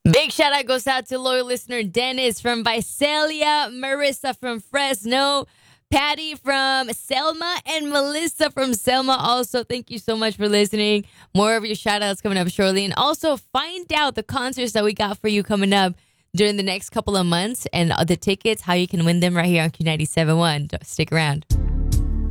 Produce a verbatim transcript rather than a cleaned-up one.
Big shout out goes out to loyal listener Dennis from Visalia, Marissa from Fresno, Patty from Selma, and Melissa from Selma. Also, thank you so much for listening. More of your shout outs coming up shortly. And also, find out the concerts that we got for you coming up during the next couple of months and the tickets, how you can win them right here on Q ninety-seven point one. Stick around.